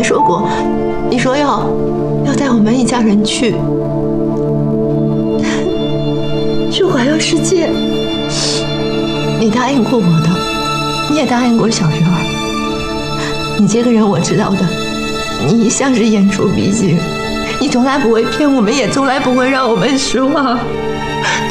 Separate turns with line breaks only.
说过，你说要带我们一家人去环游世界。你答应过我的，你也答应过小鱼儿。你这个人我知道的，你一向是言出必行，你从来不会骗我们，也从来不会让我们失望。